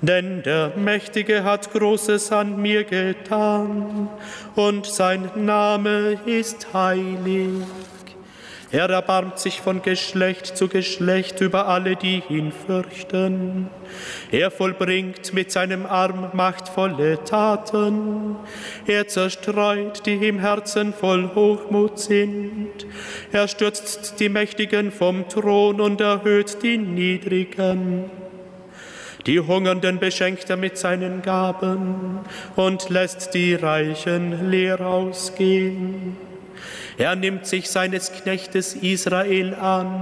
Denn der Mächtige hat Großes an mir getan, und sein Name ist heilig. Er erbarmt sich von Geschlecht zu Geschlecht über alle, die ihn fürchten. Er vollbringt mit seinem Arm machtvolle Taten. Er zerstreut, die im Herzen voll Hochmut sind. Er stürzt die Mächtigen vom Thron und erhöht die Niedrigen. Die Hungernden beschenkt er mit seinen Gaben und lässt die Reichen leer ausgehen. Er nimmt sich seines Knechtes Israel an